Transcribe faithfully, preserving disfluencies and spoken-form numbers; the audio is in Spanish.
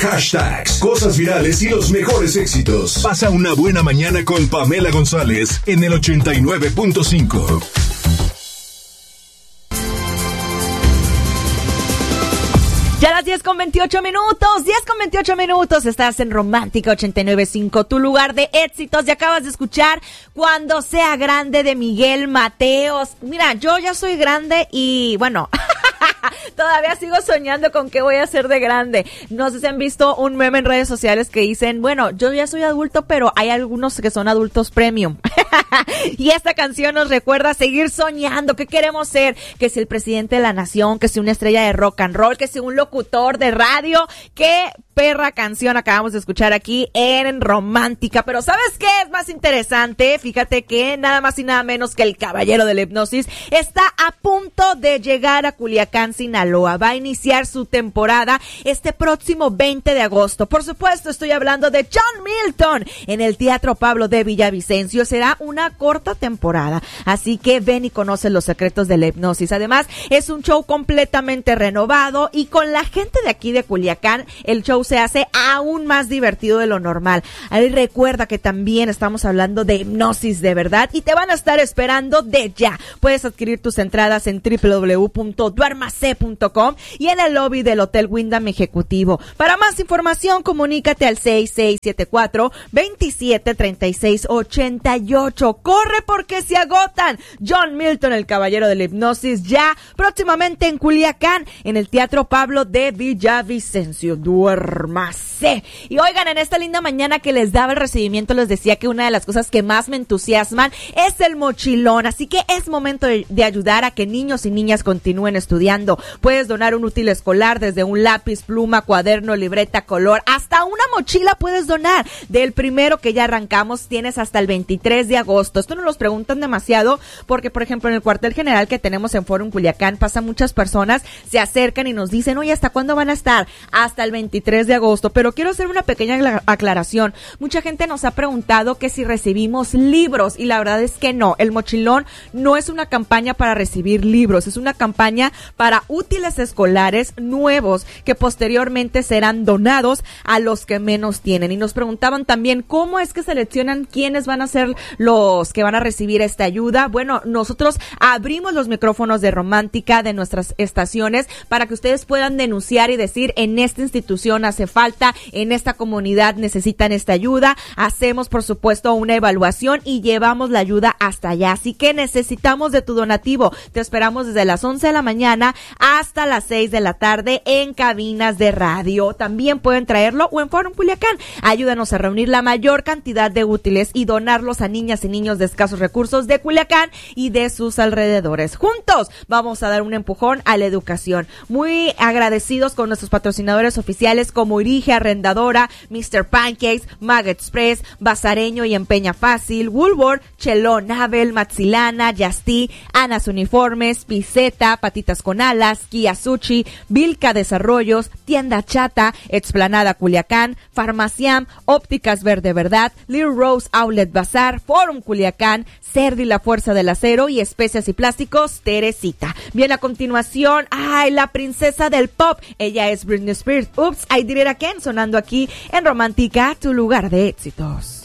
hashtags, cosas virales y los mejores éxitos. Pasa una buena mañana con Pamela González en el ochenta y nueve punto cinco. Ya las diez con veintiocho minutos, diez con veintiocho minutos, estás en Romántica ochenta y nueve punto cinco, tu lugar de éxitos, y acabas de escuchar Cuando sea grande de Miguel Mateos. Mira, yo ya soy grande y bueno... todavía sigo soñando con qué voy a hacer de grande. No sé si han visto un meme en redes sociales que dicen, bueno, yo ya soy adulto, pero hay algunos que son adultos premium. Y esta canción nos recuerda seguir soñando. ¿Qué queremos ser? Que si el presidente de la nación, que si una estrella de rock and roll, que si un locutor de radio. ¿Qué perra canción acabamos de escuchar aquí en Romántica? Pero ¿sabes qué es más interesante? Fíjate que nada más y nada menos que el caballero de la hipnosis está a punto de llegar a Culiacán, Sinaloa. Va a iniciar su temporada este próximo veinte de agosto. Por supuesto, estoy hablando de John Milton en el Teatro Pablo de Villavicencio. Será una corta temporada, así que ven y conoce los secretos de la hipnosis. Además, es un show completamente renovado y con la gente de aquí de Culiacán, el show se hace aún más divertido de lo normal. Ahí recuerda que también estamos hablando de hipnosis de verdad y te van a estar esperando de ya. Puedes adquirir tus entradas en doble u doble u doble u punto duermase punto com y en el lobby del Hotel Wyndham Ejecutivo. Para más información, comunícate al seis seis siete cuatro, veintisiete treinta y seis ochenta y ocho. Corre porque se agotan. John Milton, el caballero de la hipnosis, ya próximamente en Culiacán, en el Teatro Pablo de Villavicencio. Duérmase. Y oigan, en esta linda mañana que les daba el recibimiento, les decía que una de las cosas que más me entusiasman es el mochilón. Así que es momento de, de ayudar a que niños y niñas continúen estudiando. Puedes donar un útil escolar, desde un lápiz, pluma, cuaderno, libreta, color, hasta una mochila puedes donar. Del primero que ya arrancamos tienes hasta el veintitrés de agosto. Esto nos lo preguntan demasiado porque, por ejemplo, en el cuartel general que tenemos en Forum Culiacán, pasan muchas personas, se acercan y nos dicen, oye, ¿hasta cuándo van a estar? Hasta el veintitrés de agosto. Pero quiero hacer una pequeña aclaración. Mucha gente nos ha preguntado que si recibimos libros, y la verdad es que no. El mochilón no es una campaña para recibir libros, es una campaña para útiles escolares nuevos que posteriormente serán donados a los que menos tienen. Y nos preguntaban también cómo es que seleccionan quiénes van a ser los que van a recibir esta ayuda. Bueno, nosotros abrimos los micrófonos de Romántica de nuestras estaciones para que ustedes puedan denunciar y decir, en esta institución hace falta, en esta comunidad necesitan esta ayuda. Hacemos, por supuesto, una evaluación y llevamos la ayuda hasta allá. Así que necesitamos de tu donativo. Te esperamos desde las once de la mañana hasta las seis de la tarde en cabinas de radio. También pueden traerlo o en Forum Culiacán. Ayúdanos a reunir la mayor cantidad de útiles y donarlos a niñas y niños de escasos recursos de Culiacán y de sus alrededores. Juntos vamos a dar un empujón a la educación. Muy agradecidos con nuestros patrocinadores oficiales como Irige Arrendadora, mister Pancakes, Mag Express, Bazareño y Empeña Fácil, Woolworth, Chelón Abel, Maxilana, Yastí, Anas Uniformes, Piseta, Patitas con Alas, Kia Sushi, Vilca Desarrollos, Tienda Chata, Explanada Culiacán, Farmaciam, Ópticas Verde Verdad, Little Rose Outlet Bazar, Forum Culiacán, Cerdi La Fuerza del Acero y Especias y Plásticos Teresita. Bien, a continuación, ay, la princesa del pop, ella es Britney Spears. Oops, I Did It Again, sonando aquí en Romántica, tu lugar de éxitos.